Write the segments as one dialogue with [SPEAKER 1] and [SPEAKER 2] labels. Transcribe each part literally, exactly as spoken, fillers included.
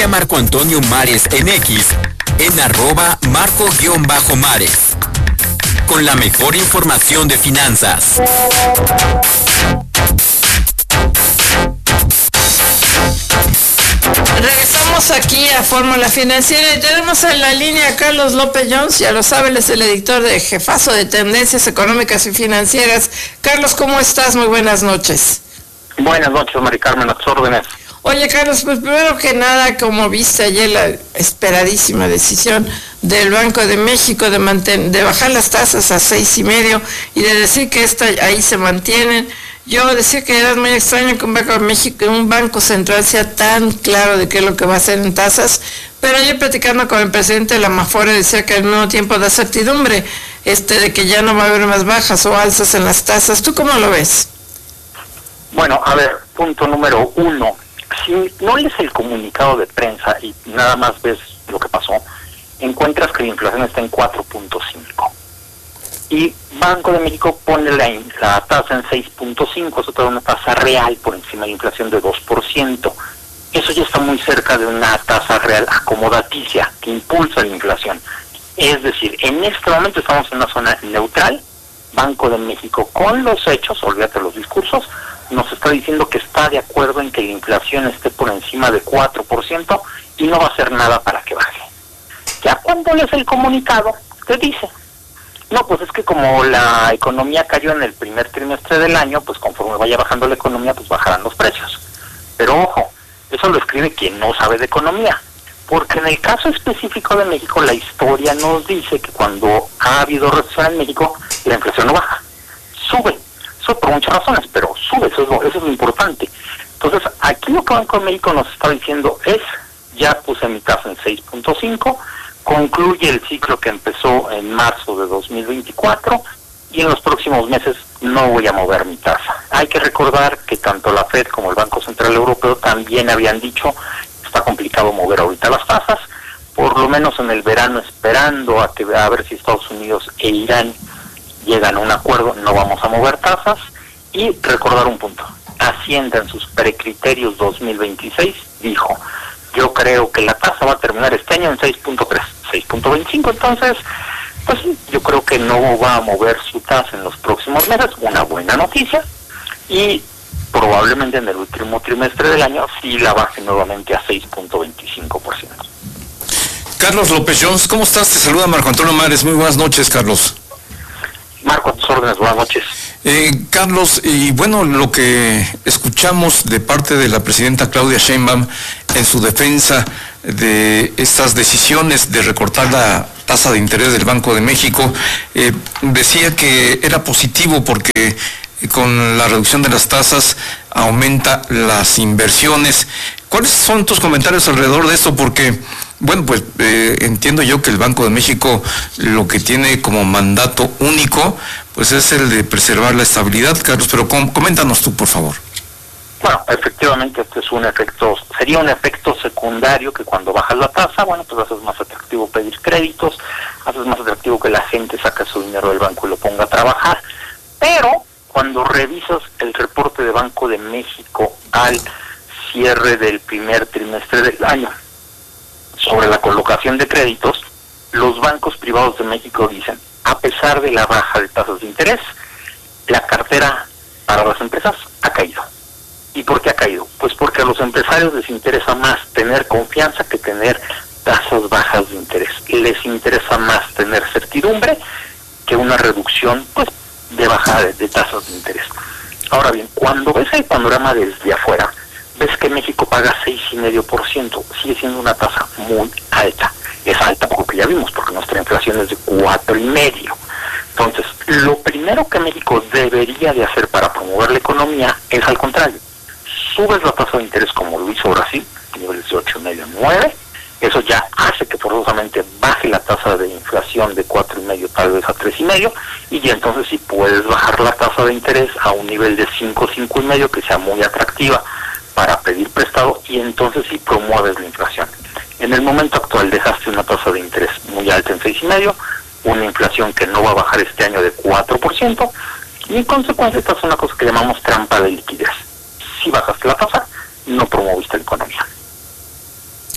[SPEAKER 1] Sigue a Marco Antonio Mares en X, en arroba marco-mares. Con la mejor información de finanzas.
[SPEAKER 2] Regresamos aquí a Fórmula Financiera y tenemos en la línea a Carlos López Jones, ya lo sabe, él es el editor de Jefazo de Tendencias Económicas y Financieras. Carlos, ¿cómo estás? Muy buenas noches.
[SPEAKER 3] Buenas noches, Mari Carmen, a tus órdenes.
[SPEAKER 2] Oye, Carlos, pues primero que nada, como viste ayer la esperadísima decisión del Banco de México de manten- de bajar las tasas a seis y medio y de decir que esta, ahí se mantienen, yo decía que era muy extraño que un Banco de México, un banco central sea tan claro de qué es lo que va a hacer en tasas, pero ayer platicando con el presidente de la Mafore decía que al mismo tiempo da certidumbre este de que ya no va a haber más bajas o alzas en las tasas. ¿Tú cómo lo ves?
[SPEAKER 3] Bueno, a ver, punto número uno. Si no lees el comunicado de prensa y nada más ves lo que pasó, encuentras que la inflación está en cuatro punto cinco. Y Banco de México pone la, la tasa en seis punto cinco, eso te da una tasa real por encima de la inflación de dos por ciento. Eso ya está muy cerca de una tasa real acomodaticia que impulsa la inflación. Es decir, en este momento estamos en una zona neutral. Banco de México con los hechos, olvídate los discursos, nos está diciendo que está de acuerdo en que la inflación esté por encima de cuatro por ciento y no va a hacer nada para que baje. Ya cuando lees el comunicado, te dice, no, pues es que como la economía cayó en el primer trimestre del año, pues conforme vaya bajando la economía, pues bajarán los precios. Pero ojo, eso lo escribe quien no sabe de economía, porque en el caso específico de México, la historia nos dice que cuando ha habido recesión en México, la inflación no baja, sube. Eso por muchas razones, pero sube, eso es, lo, eso es lo importante. Entonces, aquí lo que Banco de México nos está diciendo es, ya puse mi tasa en seis punto cinco, concluye el ciclo que empezó en marzo de dos mil veinticuatro y en los próximos meses no voy a mover mi tasa. Hay que recordar que tanto la Fed como el Banco Central Europeo también habían dicho, está complicado mover ahorita las tasas, por lo menos en el verano esperando a, que, a ver si Estados Unidos e Irán llegan a un acuerdo, no vamos a mover tasas. Y recordar un punto, Hacienda en sus precriterios dos mil veintiséis dijo, yo creo que la tasa va a terminar este año en seis punto tres, seis punto veinticinco, entonces, pues yo creo que no va a mover su tasa en los próximos meses, una buena noticia, y probablemente en el último trimestre del año sí la baje nuevamente a seis punto veinticinco por ciento.
[SPEAKER 4] Carlos López Jones, ¿cómo estás? Te saluda Marco Antonio Mares, muy buenas noches, Carlos.
[SPEAKER 3] Marco, a tus órdenes, buenas noches.
[SPEAKER 4] Eh, Carlos, y bueno, lo que escuchamos de parte de la presidenta Claudia Sheinbaum en su defensa de estas decisiones de recortar la tasa de interés del Banco de México, eh, decía que era positivo porque con la reducción de las tasas aumenta las inversiones. ¿Cuáles son tus comentarios alrededor de esto? Porque, bueno, pues eh, entiendo yo que el Banco de México lo que tiene como mandato único, pues es el de preservar la estabilidad, Carlos, pero com- coméntanos tú, por favor.
[SPEAKER 3] Bueno, efectivamente este es un efecto, sería un efecto secundario que cuando bajas la tasa, bueno, pues haces más atractivo pedir créditos, haces más atractivo que la gente saque su dinero del banco y lo ponga a trabajar, pero cuando revisas el reporte de Banco de México al cierre del primer trimestre del año sobre la colocación de créditos, los bancos privados de México dicen, a pesar de la baja de tasas de interés, la cartera para las empresas ha caído. ¿Y por qué ha caído? Pues porque a los empresarios les interesa más tener confianza que tener tasas bajas de interés. Les interesa más tener certidumbre que una reducción pues de bajada de, de tasas de interés. Ahora bien, cuando ves el panorama desde afuera, ves que México paga seis coma cinco por ciento, sigue siendo una tasa muy alta. Es alta porque ya vimos, porque nuestra inflación es de cuatro coma cinco. Entonces, lo primero que México debería de hacer para promover la economía es al contrario. Subes la tasa de interés como lo hizo Brasil, niveles de ocho coma cinco, nueve, eso ya hace que forzosamente baje la tasa de inflación de cuatro coma cinco tal vez a tres coma cinco, y ya entonces sí puedes bajar la tasa de interés a un nivel de cinco, cinco coma cinco que sea muy atractiva para pedir prestado, y entonces sí promueves la inflación. En el momento actual dejaste una tasa de interés muy alta en seis coma cinco, una inflación que no va a bajar este año de cuatro por ciento, y en consecuencia esta es una cosa que llamamos trampa de liquidez. Si bajaste la tasa, no promoviste la economía.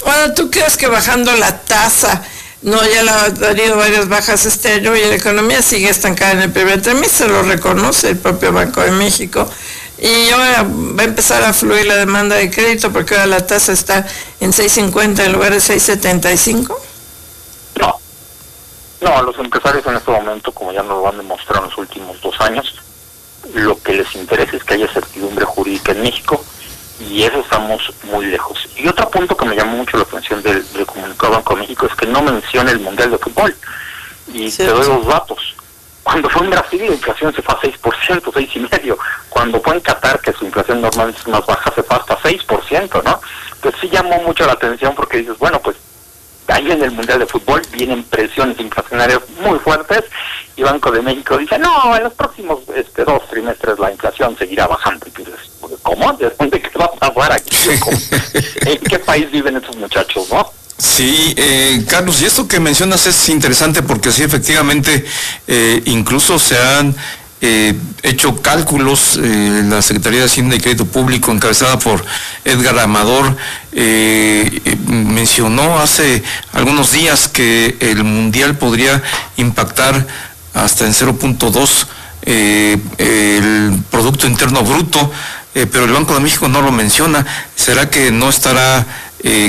[SPEAKER 2] Ahora, ¿tú crees que bajando la tasa, no, ya la, ha tenido varias bajas este año y la economía sigue estancada en el primer trimestre, lo reconoce el propio Banco de México, y ahora va a empezar a fluir la demanda de crédito porque ahora la tasa está en seis cincuenta en lugar de seis setenta y cinco?
[SPEAKER 3] No, no, a los empresarios en este momento, como ya nos lo han demostrado en los últimos dos años, lo que les interesa es que haya certidumbre jurídica en México, y eso estamos muy lejos. Y otro punto que me llamó mucho la atención del, del comunicado Banco de México es que no menciona el Mundial de Fútbol. Y sí, te doy los datos. Cuando fue en Brasil la inflación se fue a seis por ciento, seis y medio. Cuando fue en Qatar, que su inflación normal es más baja, se fue hasta seis por ciento, ¿no? Entonces sí llamó mucho la atención porque dices, bueno, pues ahí en el Mundial de Fútbol vienen presiones inflacionarias muy fuertes y Banco de México dice, no, en los próximos este, dos trimestres la inflación seguirá bajando. Y tú dices, ¿cómo? ¿De dónde qué va a pasar aquí? ¿En qué país viven estos muchachos, no?
[SPEAKER 4] Sí, eh, Carlos, y esto que mencionas es interesante porque sí, efectivamente, eh, incluso se han eh, hecho cálculos, eh, la Secretaría de Hacienda y Crédito Público, encabezada por Edgar Amador, eh, eh, mencionó hace algunos días que el Mundial podría impactar hasta en cero punto dos eh, el Producto Interno Bruto, eh, pero el Banco de México no lo menciona. ¿Será que no estará eh,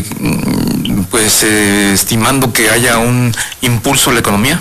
[SPEAKER 4] pues eh, estimando que haya un impulso a la economía?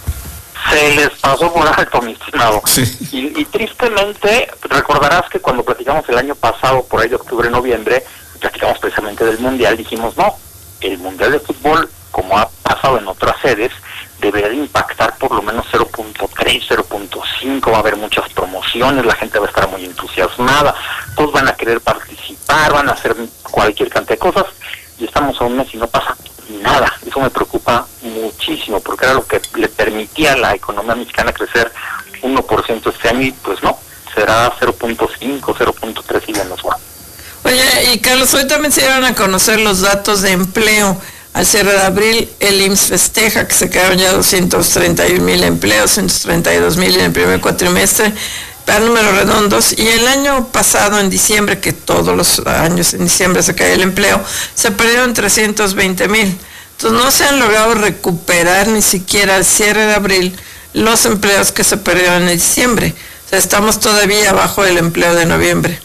[SPEAKER 3] Se les pasó por alto, mi estimado.
[SPEAKER 4] Sí.
[SPEAKER 3] Y, y tristemente, recordarás que cuando platicamos el año pasado, por ahí de octubre, noviembre, platicamos precisamente del Mundial, dijimos, no, el Mundial de Fútbol, como ha pasado en otras sedes, debería de impactar por lo menos cero punto tres, cero punto cinco, va a haber muchas promociones, la gente va a estar muy entusiasmada, todos van a querer participar, van a hacer cualquier cantidad de cosas, y estamos a un mes y no pasa nada. Eso me preocupa muchísimo, porque era lo que le permitía a la economía mexicana crecer uno por ciento este año, y pues no, será cero punto cinco, cero punto tres y menos va.
[SPEAKER 2] Oye, y Carlos, hoy también se dieron a conocer los datos de empleo. Al cierre de abril, el I M S S festeja que se crearon ya doscientos treinta y un mil empleos, ciento treinta y dos mil en el primer cuatrimestre, para números redondos, y el año pasado, en diciembre, que todos los años en diciembre se cae el empleo, se perdieron trescientos veinte mil. Entonces no se han logrado recuperar ni siquiera al cierre de abril los empleos que se perdieron en diciembre. O sea, estamos todavía abajo del empleo de noviembre.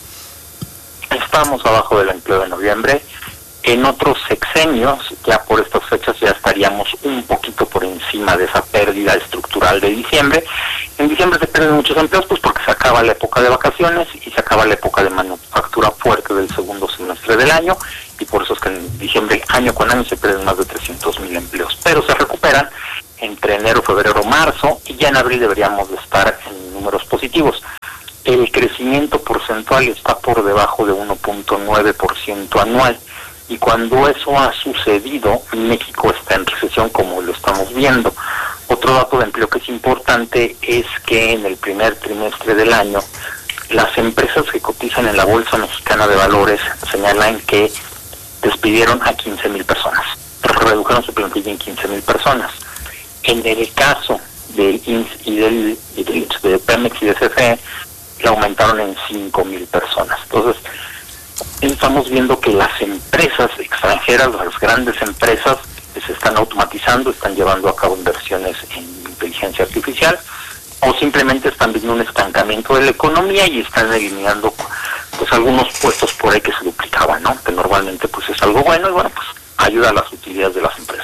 [SPEAKER 3] Estamos abajo del empleo de noviembre. En otros sexenios, ya por estas fechas, ya estaríamos un poquito por encima de esa pérdida estructural de diciembre. En diciembre se pierden muchos empleos, pues porque se acaba la época de vacaciones y se acaba la época de manufactura fuerte del segundo semestre del año, y por eso es que en diciembre, año con año, se pierden más de trescientos mil empleos. Pero se recuperan entre enero, febrero, marzo, y ya en abril deberíamos de estar en números positivos. El crecimiento porcentual está por debajo de uno punto nueve por ciento anual. Y cuando eso ha sucedido, México está en recesión, como lo estamos viendo. Otro dato de empleo que es importante es que en el primer trimestre del año, las empresas que cotizan en la Bolsa Mexicana de Valores señalan que despidieron a quince mil personas, redujeron su plantilla en quince mil personas. En el caso del I M S S y del, y del de Pemex y de C F E, le aumentaron en cinco mil personas. Entonces, estamos viendo que las empresas extranjeras, las grandes empresas, se están automatizando, están llevando a cabo inversiones en inteligencia artificial, o simplemente están viendo un estancamiento de la economía y están eliminando pues algunos puestos por ahí que se duplicaban, ¿no? Que normalmente pues es algo bueno y bueno, pues ayuda a las utilidades de las empresas.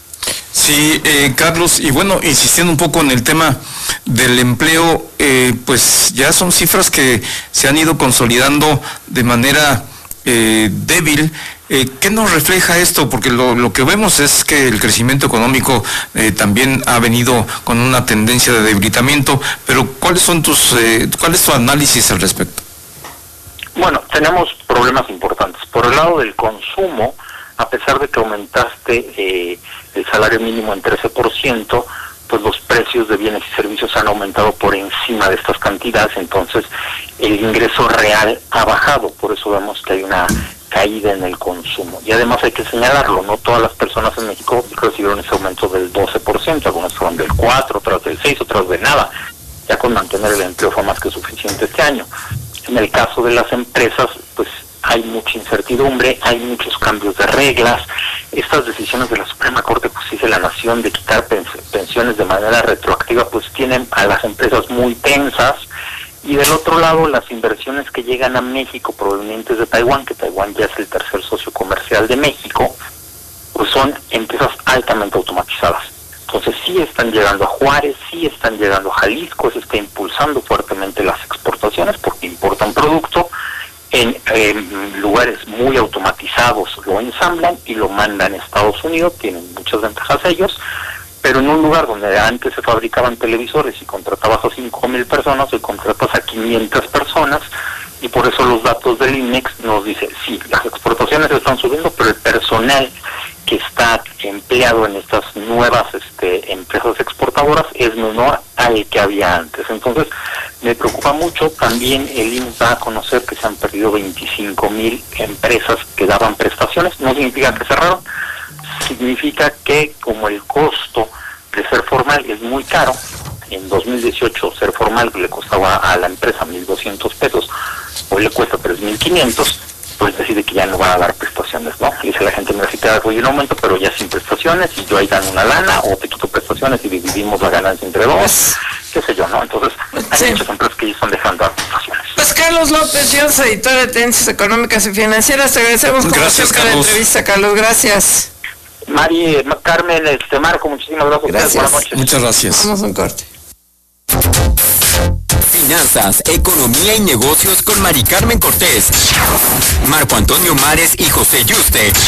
[SPEAKER 4] Sí, eh, Carlos, y bueno, insistiendo un poco en el tema del empleo, eh, pues ya son cifras que se han ido consolidando de manera eh, débil. Eh, ¿Qué nos refleja esto? Porque lo, lo que vemos es que el crecimiento económico eh, también ha venido con una tendencia de debilitamiento, pero ¿cuáles son tus, eh, cuál es tu análisis al respecto?
[SPEAKER 3] Bueno, tenemos problemas importantes. Por el lado del consumo, a pesar de que aumentaste eh, el salario mínimo en trece por ciento, pues los precios de bienes y servicios han aumentado por encima de estas cantidades, entonces el ingreso real ha bajado, por eso vemos que hay una caída en el consumo. Y además hay que señalarlo, no todas las personas en México recibieron ese aumento del doce por ciento, algunas fueron del cuatro por ciento, otras del seis por ciento, otras de nada. Ya con mantener el empleo fue más que suficiente este año. En el caso de las empresas, pues hay mucha incertidumbre, hay muchos cambios de reglas, estas decisiones de la Suprema Corte de Justicia de la Nación de quitar pens pensiones de manera retroactiva, pues tienen a las empresas muy tensas, y del otro lado las inversiones que llegan a México provenientes de Taiwán, que Taiwán ya es el tercer socio comercial de México, pues son empresas altamente automatizadas. Entonces sí están llegando a Juárez, sí están llegando a Jalisco, se está impulsando fuertemente las exportaciones porque importan producto en eh, lugares muy automatizados, lo ensamblan y lo mandan a Estados Unidos, tienen muchas ventajas ellos, pero en un lugar donde antes se fabricaban televisores y contratabas a cinco mil personas, hoy contratas a quinientas personas, y por eso los datos del INEX nos dicen, sí, las exportaciones están subiendo, pero el personal que está empleado en estas nuevas este, empresas exportadoras es menor al que había antes. Entonces, me preocupa mucho. También el I M S S da a conocer que se han perdido veinticinco mil empresas que daban prestaciones. No significa que cerraron, significa que como el costo de ser formal es muy caro, en dos mil dieciocho ser formal le costaba a la empresa mil doscientos pesos, hoy le cuesta tres mil quinientos, pues decide que ya no va a dar prestaciones, ¿no? Y dice la gente, mira, si te hago un aumento, pero ya sin prestaciones, y yo ahí dan una lana, o te quito prestaciones y dividimos la ganancia entre dos, qué sé yo, ¿no? Entonces, hay sí. muchas empresas que ya están dejando dar prestaciones.
[SPEAKER 2] Pues Carlos López Dios, editor de Tendencias Económicas y Financieras, te agradecemos como
[SPEAKER 4] gracias,
[SPEAKER 2] siempre la entrevista, Carlos, gracias.
[SPEAKER 3] Mari, Carmen, este Marco, muchísimas gracias.
[SPEAKER 2] Gracias.
[SPEAKER 3] Buenas noches.
[SPEAKER 4] Muchas gracias.
[SPEAKER 2] Vamos a un corte.
[SPEAKER 1] Finanzas, economía y negocios con Mari Carmen Cortés, Marco Antonio Mares y José Yuste.